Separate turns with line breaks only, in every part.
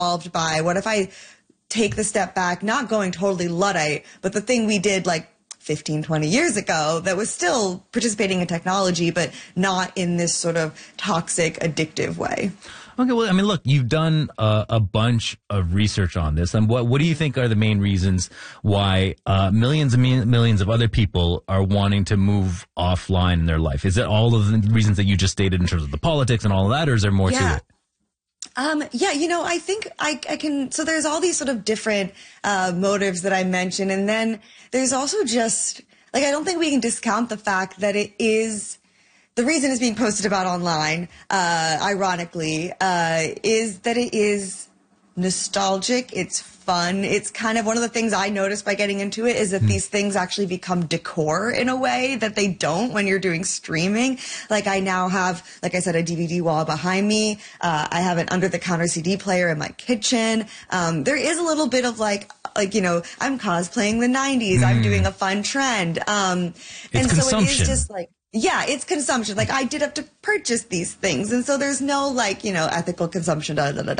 involved by? What if I take the step back, not going totally Luddite, but the thing we did like 15, 20 years ago that was still participating in technology, but not in this sort of toxic, addictive way.
Okay, well, I mean, look, you've done a bunch of research on this. And what do you think are the main reasons why millions and millions of other people are wanting to move offline in their life? Is it all of the reasons that you just stated in terms of the politics and all of that, or is there more to it?
I think I can, so there's all these sort of different motives that I mentioned. And then there's also just, like, I don't think we can discount the fact that it is, the reason it's being posted about online, ironically, is that it is nostalgic. It's fun. It's kind of one of the things I noticed by getting into it is that these things actually become decor in a way that they don't when you're doing streaming. Like I now have, like I said, a DVD wall behind me. I have an under-the-counter CD player in my kitchen. There is a little bit of like, you know, I'm cosplaying the 90s. I'm doing a fun trend. And so it is just like, yeah, it's consumption. Like I did have to purchase these things. And so there's no like, you know, ethical consumption,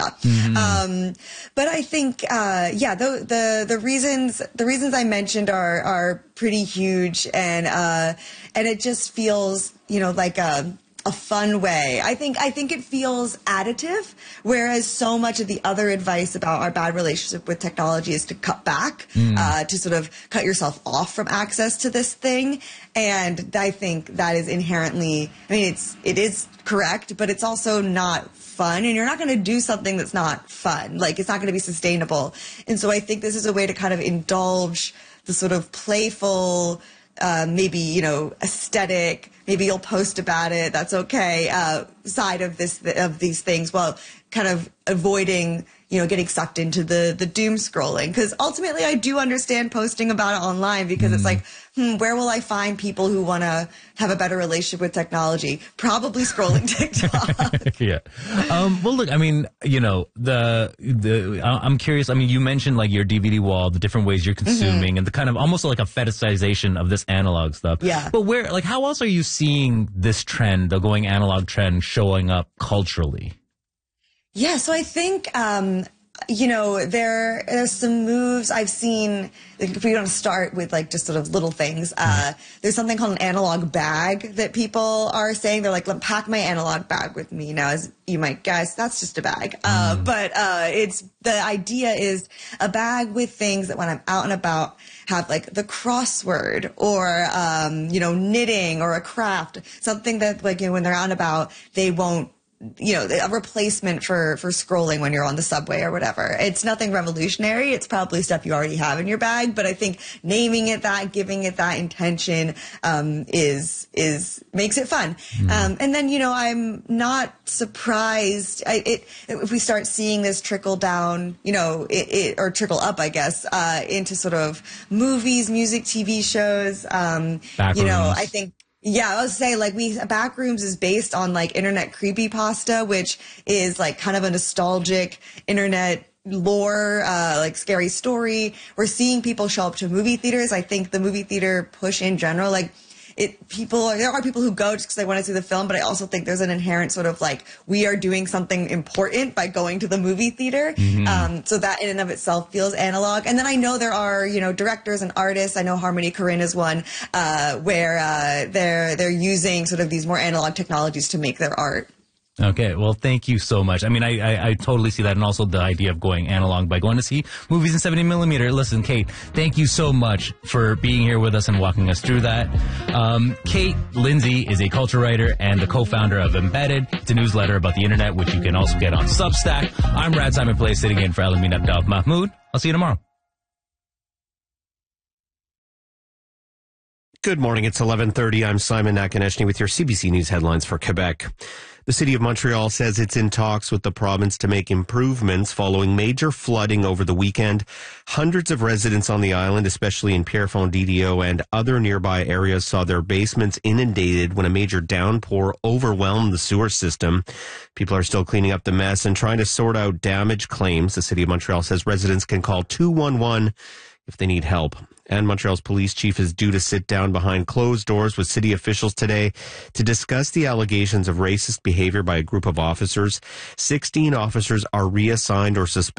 but I think, the reasons I mentioned are pretty huge and it just feels, you know, like a fun way. I think it feels additive, whereas so much of the other advice about our bad relationship with technology is to cut back, to sort of cut yourself off from access to this thing. And I think that is inherently, I mean, it is correct, but it's also not fun, and you're not going to do something that's not fun. Like it's not going to be sustainable. And so I think this is a way to kind of indulge the sort of playful, maybe, you know, aesthetic, maybe you'll post about it, that's okay, side of these things, while kind of avoiding, you know, getting sucked into the doom scrolling. Because ultimately I do understand posting about it online because it's like, where will I find people who want to have a better relationship with technology? Probably scrolling TikTok.
Yeah. Well, look, I mean, you know, I'm curious. I mean, you mentioned like your DVD wall, the different ways you're consuming and the kind of almost like a fetishization of this analog stuff.
Yeah.
But where, like, how else are you seeing this trend, the going analog trend, showing up culturally?
Yeah. So I think, you know, there's some moves I've seen. If we don't start with like just sort of little things, there's something called an analog bag that people are saying. They're like, pack my analog bag with me. Now, as you might guess, that's just a bag. But it's, the idea is a bag with things that when I'm out and about have like the crossword or, you know, knitting or a craft, something that like, you know, when they're out and about, they won't, you know, a replacement for scrolling when you're on the subway or whatever. It's nothing revolutionary. It's probably stuff you already have in your bag, but I think naming it that, giving it that intention, makes it fun. And then, you know, I'm not surprised if we start seeing this trickle down, you know, or trickle up, I guess, into sort of movies, music, TV shows. You know, I think, yeah, I was saying, like, Backrooms is based on, like, internet creepypasta, which is, like, kind of a nostalgic internet lore, like, scary story. We're seeing people show up to movie theaters. I think the movie theater push in general, like, there are people who go just because they want to see the film, but I also think there's an inherent sort of like, we are doing something important by going to the movie theater. So that in and of itself feels analog. And then I know there are, you know, directors and artists. I know Harmony Korine is one, where, they're using sort of these more analog technologies to make their art.
Okay, well, thank you so much. I mean, I totally see that, and also the idea of going analog by going to see movies in 70mm. Listen, Kate, thank you so much for being here with us and walking us through that. Kate Lindsay is a culture writer and the co-founder of Embedded. It's a newsletter about the internet, which you can also get on Substack. I'm Brad Simon Place, sitting in for Elamin Abdel Mahmoud. I'll see you tomorrow.
Good morning. It's 11:30. I'm Simon Nakonechny with your CBC News headlines for Quebec. The City of Montreal says it's in talks with the province to make improvements following major flooding over the weekend. Hundreds of residents on the island, especially in Pierrefonds, DDO, and other nearby areas, saw their basements inundated when a major downpour overwhelmed the sewer system. People are still cleaning up the mess and trying to sort out damage claims. The City of Montreal says residents can call 211 if they need help. And Montreal's police chief is due to sit down behind closed doors with city officials today to discuss the allegations of racist behavior by a group of officers. 16 officers are reassigned or suspended